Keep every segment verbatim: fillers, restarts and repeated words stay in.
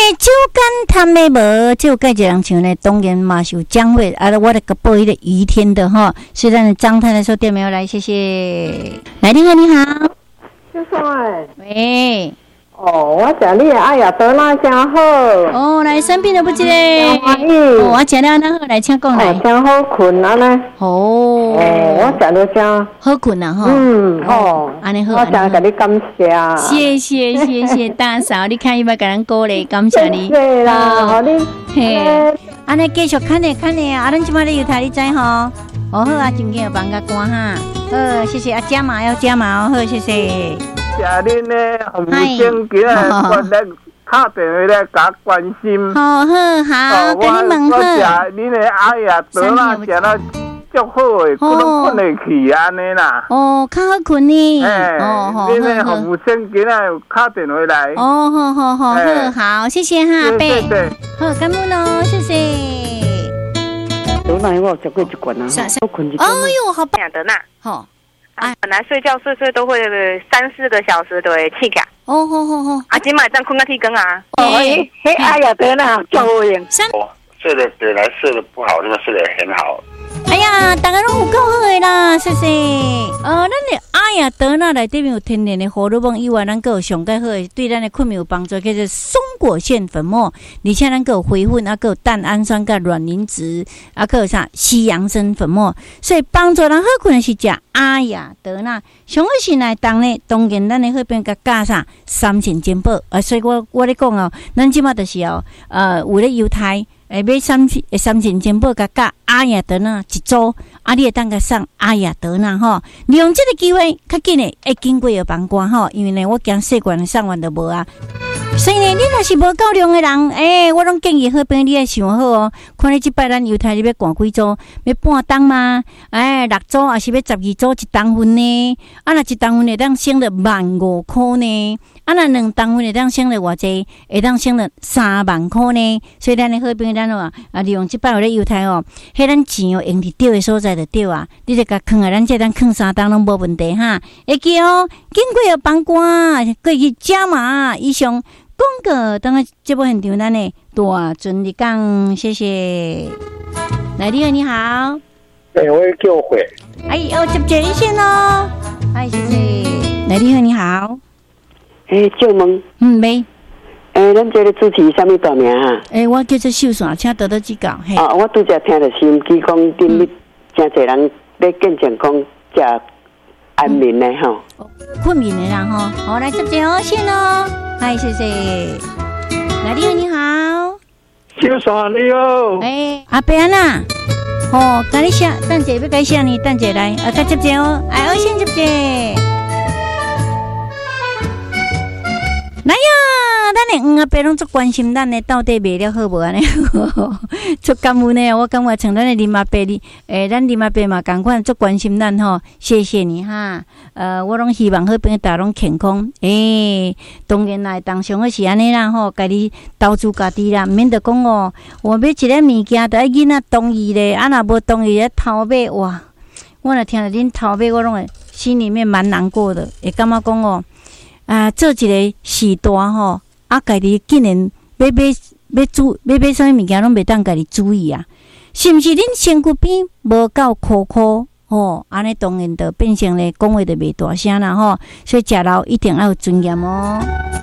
酒干谈的无，就介一人像呢，当然嘛是有奖会啊，我来个报一个余天的哈，虽然张太太说电没有来，谢谢。来电话你好， 先生哎， 喂。 哦，我食你的哎呀，得那真好。 哦，来生病了不知嘞。 欢喜。 哦，我食了那好，来请讲来。 哦，真好困啊呢。 哦。 哦，我食了真好困啊哈。 嗯，哦， 安尼好。 我真甲你感谢。 谢谢谢谢大嫂，你看伊要甲咱鼓励，感谢你。 谢谢啦，好你。 嘿，安尼继续看咧看咧，啊，咱即摆咧有台你知吼。哦好啊，真紧要放甲关哈。好，谢谢啊，加码要加码哦，好，谢谢。 谢恁呢，服务生今日过来打电话来甲关心。 好好好，跟你问好。 我食恁的哎呀，得啦，食了足好诶，佫拢困会去安尼啦。 哦，较好困呢。 哎，恁的服务生今日有打电话来。 哦，好好好好好，谢谢哈，阿伯。 对对。 好，感恩哦，谢谢。 得那我食过一罐啊，我困一。 哎呦，好棒！ 得那。 好。 啊，本来睡觉睡睡都会三四个小时都会起起。 哦吼吼吼！ 啊，今晚这样困到天光啊！ 哦，嘿，嘿，哎呀，得那叫我用。 三。 睡得本来睡得不好，这个睡得很好。 哎呀，大家拢有够好的啦，谢谢。呃，咱的哎呀，德纳内底面有天然的荷尔蒙以外，咱个有上介好的，对咱的困眠有帮助，叫做松果腺粉末，而且咱个有回粉，啊个有蛋氨酸、甲卵磷脂，啊个有啥西洋参粉末，所以帮助人好困的是食哎呀德纳。上好是来当呢，当然咱的好边甲加啥三层煎宝啊，所以我我咧讲哦，咱即马就是哦，呃，有咧犹太。诶，买三三层煎宝甲加阿雅德纳一组，啊，你会当甲送阿雅德纳吼，利用这个机会，较紧诶，会经过药房关吼，因为呢，我惊细罐送完就无啊。所以呢，你若是无够量诶人，诶、欸，我拢建议好朋友你爱想好哦。看你即摆咱犹太你要赶几组？要半档吗？诶、欸，六组还是要十二组一档份呢？啊，若一档份会当省了万五箍呢？啊，若两档份会当省了偌济？会当省了三万箍呢？所以咱诶好朋友咱哦啊，利用即摆有咧犹太哦，迄咱钱哦用伫对诶所在就对啊。你就甲囥啊，咱这当囥三档拢无问题哈。会记哦，经过药房关，过去加码以上。讲个，等下节目现场咱呢，大尊你讲，谢谢。来，你好，你好。 对，我叫会。 哎，我接接一线哦。哎，谢谢。来，你好，你好。 哎，借问。 嗯，没。 哎，咱这个主持什么大名啊？ 哎，我叫做秀爽，请得到指教。嘿。 哦，我拄则听到收音机讲，顶日真侪人咧见证讲食安眠的吼。 困眠的人吼，好来接接哦，线哦。嗨，谢谢。来，你好，你好。 秀爽你好。 哎，阿伯啦，哦，甲你写，等者要甲你写呢，等者来，啊，甲接接哦，哎，我先接接。来呀，咱的黄阿伯拢足关心咱的到底卖了好无安尼，足感恩呢。我感觉像咱的林阿伯哩，诶，咱林阿伯嘛共款足关心咱吼，谢谢你哈。呃，我拢希望好朋友大家拢健康。诶、欸，当然来当上个是安尼啦吼，家己投资家己啦，免得讲哦，我买一个物件，得爱囡仔同意咧，啊若无同意咧偷买哇，我若听到恁偷买，我拢会心里面蛮难过的，会感觉讲哦。啊，做一个时代吼，啊，家己竟然要买要注要买啥物物件，拢袂当家己注意啊！是毋是恁身躯边无够苦苦吼？安尼当然就变成咧讲话就袂大声啦吼。所以食老一定要有尊严哦。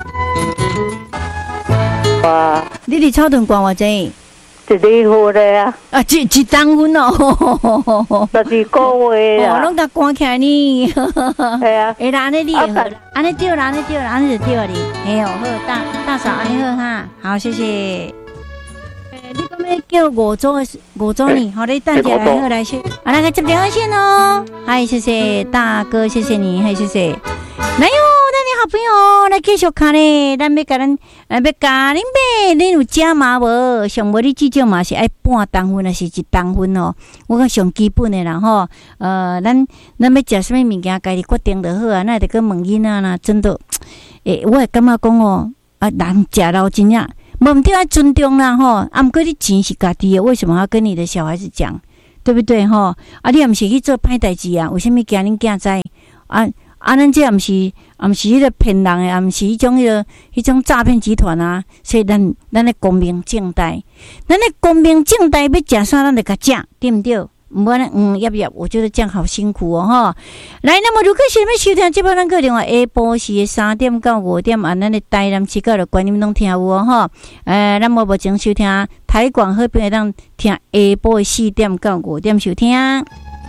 哇！ 你伫草屯关偌济？ 一厘户咧啊！ 啊，一一当分哦， 十二个月啊！ 哦，拢甲关起来呢。 系啊， 会啦，安尼你会好啦，安尼对啦，安尼对啦，安尼就对了哩。哎呦，好大大嫂，安尼好哈，好谢谢。诶，你讲要叫五组的五组呢？好，你等下来好来先，啊，来个接电话线哦。嗨，谢谢大哥，谢谢你，嗨，谢谢。来哟，咱的好朋友来继续看咧，咱要甲咱，呃，要甲恁买，恁有加码无？上无你至少嘛是爱半当分，还是一当分哦？我讲上基本的啦吼，呃，咱咱要食什么物件，家己决定就好啊。那得跟问囡仔啦，真的，诶，我会感觉讲哦，啊，人食老真正，无毋对爱尊重啦吼。啊，毋过你钱是家己的，为什么要跟你的小孩子讲？对不对吼？啊，你也毋是去做歹代志啊？为什么惊恁囝知？啊？啊，咱这毋是啊，毋是迄个骗人诶，啊，毋是迄种迄个迄种诈骗集团啊。所以咱咱咧光明正大，咱咧光明正大要食啥，咱就甲食，对毋对？唔管嗯，要不要？我觉得这样好辛苦哦，哈。来，那么如果想要收听这部咱个电话，下晡时的三点到五点，按咱的台南市角的观音拢听有哦，哈。呃，咱无目前收听台广好朋友当听下晡的四点到五点收听。来，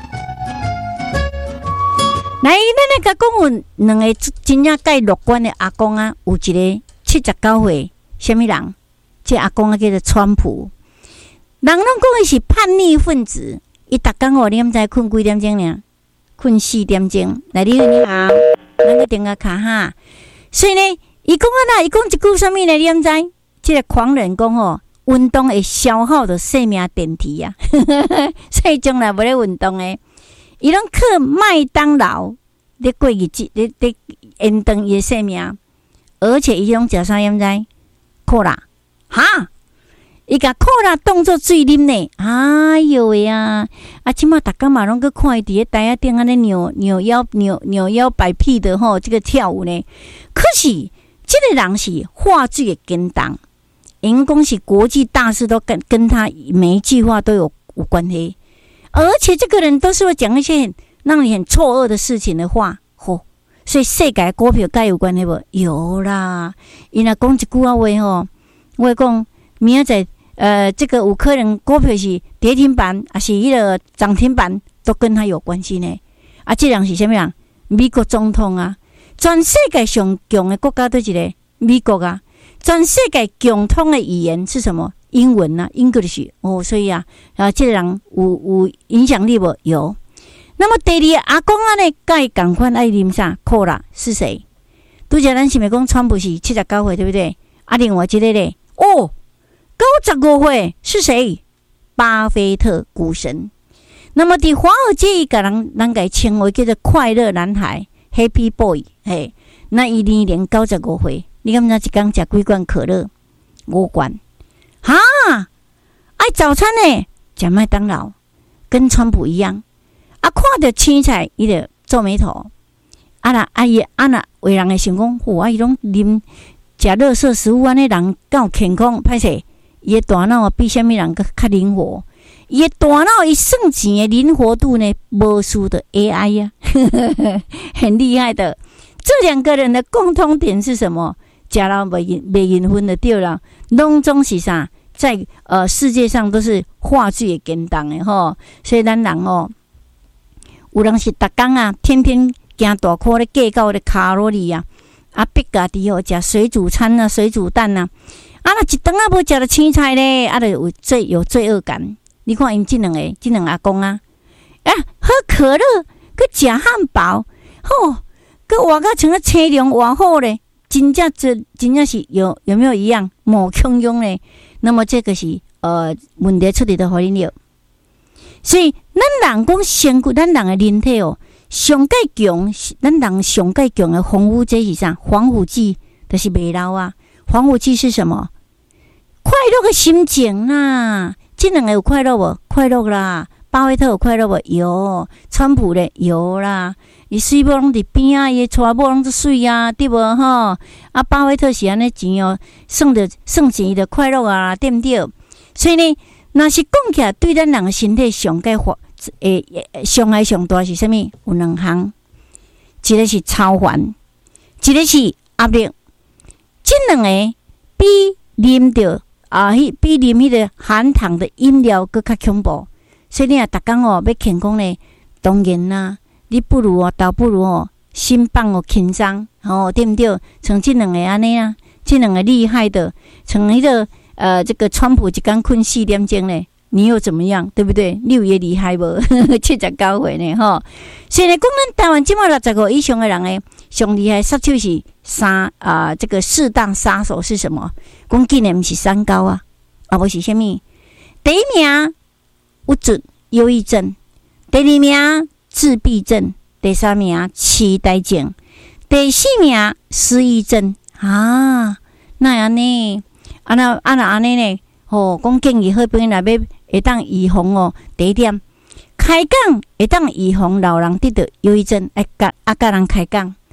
咱来甲讲有两个真正介乐观的阿公啊，有一个七十九岁，什么人？这阿公啊叫做川普。人拢讲伊是叛逆分子。伊逐工哦，你毋知困几点钟呢？困四点钟。来，你好，你好，咱个电话卡哈。所以呢，伊讲啊啦，伊讲一句啥物呢？你毋知？即、这个狂人讲哦，运动会消耗着生命电池啊，所以将来无咧运动诶，伊拢靠麦当劳咧过日子，咧咧延长伊诶生命，而且伊拢食啥？你毋知？可啦，哈！伊甲可乐当作水啉呢，哎哟喂啊！啊，即马逐工嘛拢去看伊伫咧台仔顶安尼扭扭腰、扭扭腰摆屁的吼，这个跳舞呢。可是，这个人是话剧的跟当，因讲是国际大事都跟跟他每一句话都有有关系，而且这个人都是会讲一些很让你很错愕的事情的话，吼。所以世界股票该有关系无？有啦，伊若讲一句话话吼，我会讲明仔载。呃，这个有可能股票是跌停板，还是迄个涨停板，都跟他有关系呢。啊，这人是什么人？美国总统啊！全世界上强的国家都一个美国啊！全世界共通的语言是什么？英文啊 ，English 哦，所以啊，啊，这个人有有影响力无？有。那么第二阿公啊呢，该赶快爱啉啥？可乐是谁？拄则咱是咪讲川普是七十九岁，对不对？啊，另外一个咧，哦。九十五岁是谁？巴菲特股神。那么伫华尔街，甲人人家称为叫做快乐男孩 （Happy Boy）。嘿，那伊年龄九十五岁，你敢知一天食几罐可乐？五罐。哈，爱早餐呢，食麦当劳，跟川普一样。啊，看到青菜，伊就皱眉头。啊啦，啊伊啊啦，有人会想讲，哇，伊拢啉食垃圾食物，安尼人够健康，歹势。伊诶大脑比虾米人较灵活，伊诶大脑伊算钱诶灵活度呢，无输的 A I 呀、啊，很厉害的。这两个人的共通点是什么？食了袂袂缘分的对了，拢总是啥，在呃世界上都是话剧诶跟当诶吼。所以咱人哦，有人是逐工啊，天天惊大块咧计较咧卡路里啊，啊逼家己哦食水煮餐啊，水煮蛋啊。啊，那一顿啊无食着青菜咧，啊，就有罪有罪恶感。你看因即两个，即两阿公啊，啊，喝可乐，佮食汉堡，吼，佮活甲像个青龙活好咧，真正这真正是有有没有一样某汹涌咧？那么这个是呃问题出伫的互恁了。所以咱人讲身躯，咱人的人体哦，上介强，咱人上介强的防腐剂是啥？防腐剂就是袂老啊。防腐剂是什么？快乐的心情啦，这两个有快乐无？快乐啦。巴菲特有快乐无？有。川普咧有啦。伊水某拢伫边啊，伊娶某拢做水啊，对无吼？啊，巴菲特是安尼钱哦，算着算钱的快乐啊，对毋对？所以呢，若是讲起来，对咱人的身体上介发诶伤害上大是啥物？有两项，一个是超烦，一个是压力。这两个比啉着啊，迄比啉迄个含糖的饮料搁较恐怖。所以你若逐工哦要健康咧，当然啦，你不如哦，倒不如哦，心放哦轻松，哦对毋对？像这两个安尼啊，这两个厉害的，像迄个呃这个川普一工困四点钟咧，你又怎么样？对不对？你有也厉害无？七十九岁呢吼。所以呢，讲咱台湾即马六十五以上的人诶，上厉害杀手是。三啊、呃，这个四大杀手是什么？讲竟然不是三高啊，啊不是什么？第一名有准忧郁症，第二名自闭症，第三名痴呆症，第四名失忆症啊。那样呢？啊那啊那安尼呢？哦，讲建议好朋友来要会当预防哦。第一点，开讲会当预防老人得到忧郁症，爱甲啊甲人开讲。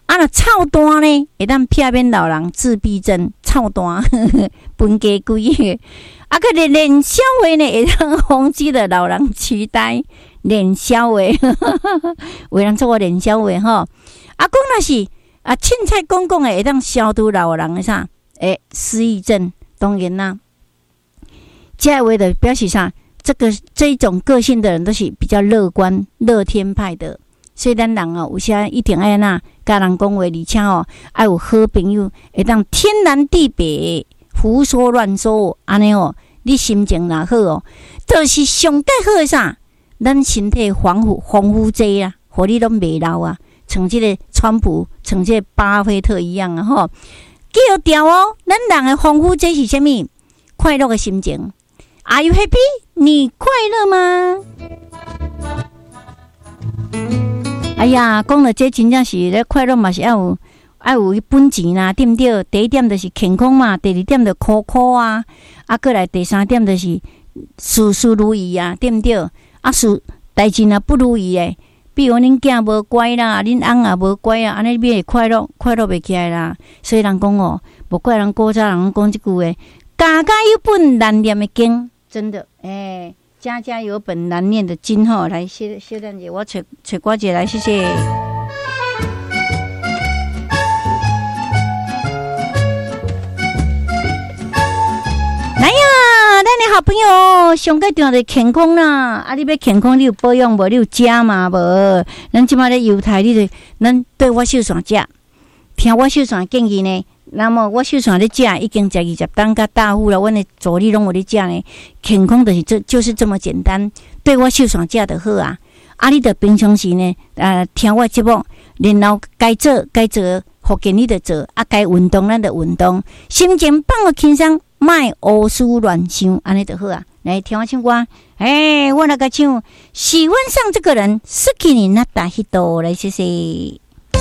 啊，那臭单呢，会当避免老人自闭症。臭单分家规，啊，个咧练消话呢，会当防止的老人痴呆。练消话，为人做我练消话吼。啊，讲若是啊，凊彩讲讲的，会当消除老人的啥？诶，失忆症。当然啦，这话的表示啥？这个这一种个性的人都是比较乐观、乐天派的。所以咱人哦，有时一定爱那甲人讲话，而且哦，爱有好朋友，会当天南地北胡说乱说，安尼哦，你心情若好哦，就是上介好的啥，咱身体丰富丰富济啊，互你拢袂老啊，像这个川普，像这个巴菲特一样啊吼。记好调哦，咱人的丰富济是啥物？快乐的心情。Are you happy？ 你快乐吗？哎呀，讲了这真正是咧快乐嘛，是要有要有本钱啦，对不对？第一点就是健康嘛，第二点就苦苦啊，啊，过来第三点就是事事如意啊，对不对？啊，事代志若不如意诶，比如恁囝无乖啦，恁翁也无乖啊，安尼你会快乐快乐袂起来啦。所以人讲哦，无怪人古早人讲即句诶，家家有本难念的经，真的诶。家家有本难念的经吼，来谢谢蛋姐，我找找瓜姐来，谢谢。来呀，咱的好朋友，上个重要的健康啦，啊，你要健康，你有保养无？你有食嘛无？咱即马咧犹太，你就咱对我秀爽食，听我秀爽建议呢。那么我秀爽咧食已经食二十担甲大户了，阮的助理拢有咧食呢。健康就是这就是这么简单，对我秀爽食就好啊。啊，你着平常时呢，呃，听我节目，然后该做该做，福建你着做，啊，该运动咱着运动，心情放个轻松，莫胡思乱想，安尼就好啊。来听我唱歌，哎，我那个唱，喜欢上这个人，失去你那大一朵，来谢谢。